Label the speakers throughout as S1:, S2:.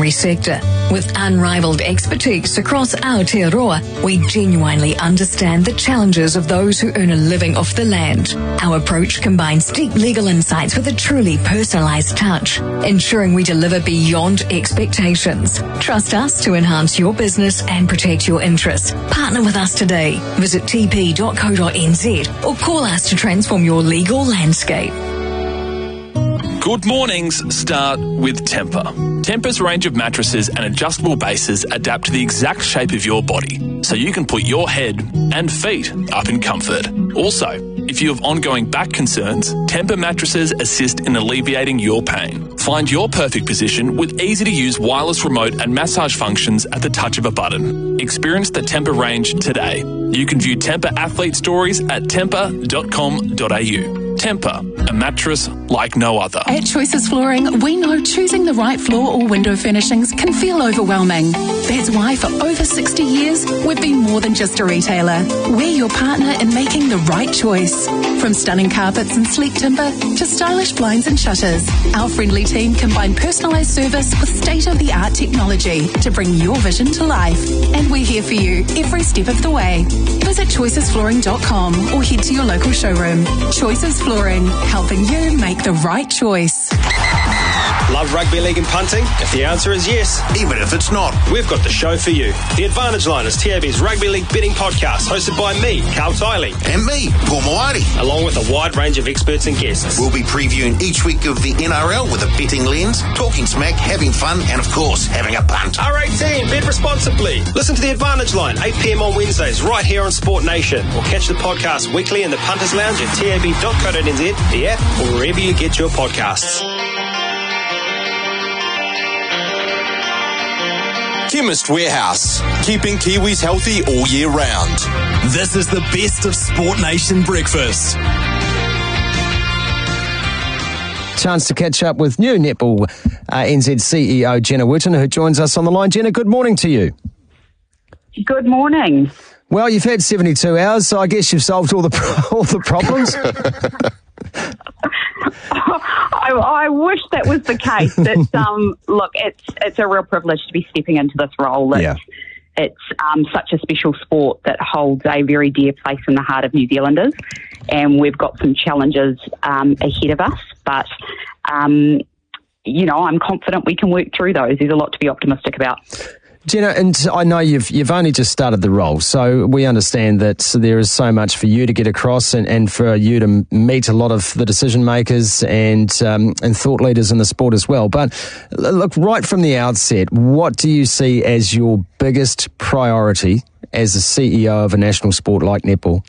S1: primary sector. With unrivaled expertise across Aotearoa, we genuinely understand the challenges of those who earn a living off the land. Our approach combines deep legal insights with a truly personalised touch, ensuring we deliver beyond expectations. Trust us to enhance your business and protect your interests. Partner with us today. Visit tp.co.nz or call us to transform your legal landscape.
S2: Good mornings start with Tempur. Tempur's range of mattresses and adjustable bases adapt to the exact shape of your body, so you can put your head and feet up in comfort. Also, if you have ongoing back concerns, Tempur mattresses assist in alleviating your pain. Find your perfect position with easy-to-use wireless remote and massage functions at the touch of a button. Experience the Tempur range today. You can view Tempur athlete stories at tempur.com.au. Tempur, a mattress like no other.
S3: At Choices Flooring, we know choosing the right floor or window furnishings can feel overwhelming. That's why for over 60 years, we've been more than just a retailer. We're your partner in making the right choice. From stunning carpets and sleek timber to stylish blinds and shutters, our friendly team combine personalised service with state-of-the-art technology to bring your vision to life. And we're here for you every step of the way. Visit choicesflooring.com or head to your local showroom. Choices Flooring, helping you make the right choice.
S4: Love rugby league and punting? If the answer is yes,
S5: even if it's not,
S4: we've got the show for you. The Advantage Line is TAB's rugby league betting podcast, hosted by me, Carl Tiley.
S5: And me, Paul Moati.
S4: Along with a wide range of experts and guests.
S5: We'll be previewing each week of the NRL with a betting lens, talking smack, having fun, and of course, having a punt.
S4: R18, bet responsibly. Listen to The Advantage Line, 8 p.m. on Wednesdays, right here on Sport Nation. Or catch the podcast weekly in the Punters Lounge at tab.co.nz, the app, or wherever you get your podcasts.
S6: Chemist Warehouse, keeping Kiwis healthy all year round. This is the best of Sport Nation breakfast.
S7: Chance to catch up with new Netball NZ CEO Jenna Witten, who joins us on the line. Jenna, good morning to you.
S8: Good morning.
S7: Well, you've had 72 hours, so I guess you've solved all the problems.
S8: I wish that was the case. Look, it's a real privilege to be stepping into this role. It's such a special sport that holds a very dear place in the heart of New Zealanders, and we've got some challenges ahead of us. But I'm confident we can work through those. There's a lot to be optimistic about.
S7: Jenna, and I know you've only just started the role, so we understand that there is so much for you to get across and for you to meet a lot of the decision makers and thought leaders in the sport as well. But look, right from the outset, what do you see as your biggest priority as a CEO of a national sport like netball?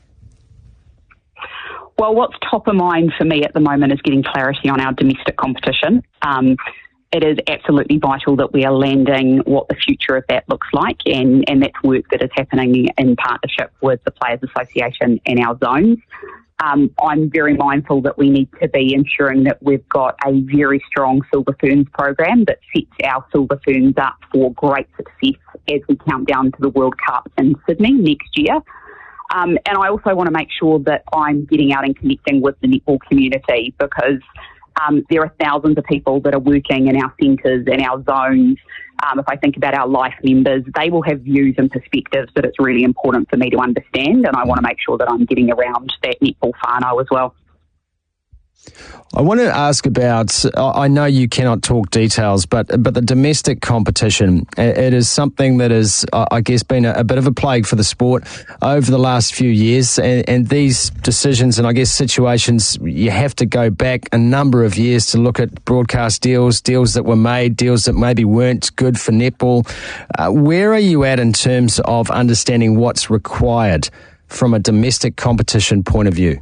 S8: Well, what's top of mind for me at the moment is getting clarity on our domestic competition. It is absolutely vital that we are landing what the future of that looks like, and that's work that is happening in partnership with the Players Association and our zones. I'm very mindful that we need to be ensuring that we've got a very strong Silver Ferns program that sets our Silver Ferns up for great success as we count down to the World Cup in Sydney next year. And I also want to make sure that I'm getting out and connecting with the netball community, because there are thousands of people that are working in our centres and our zones. If I think about our life members, they will have views and perspectives that it's really important for me to understand, and I want to make sure that I'm getting around that netball whānau as well.
S7: I want to ask about, I know you cannot talk details, but the domestic competition, it is something that has, I guess, been a bit of a plague for the sport over the last few years. And these decisions and I guess situations, you have to go back a number of years to look at broadcast deals that were made, deals that maybe weren't good for netball. Where are you at in terms of understanding what's required from a domestic competition point of view?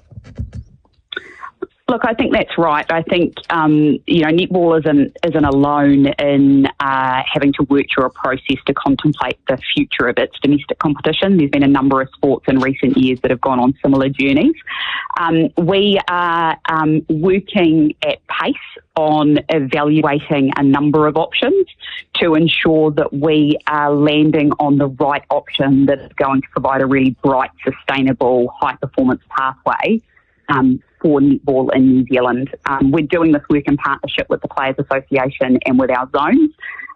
S8: Look, I think that's right. I think, netball isn't alone in having to work through a process to contemplate the future of its domestic competition. There's been a number of sports in recent years that have gone on similar journeys. We are working at pace on evaluating a number of options to ensure that we are landing on the right option that is going to provide a really bright, sustainable, high-performance pathway for netball in New Zealand. We're doing this work in partnership with the Players Association and with our zones.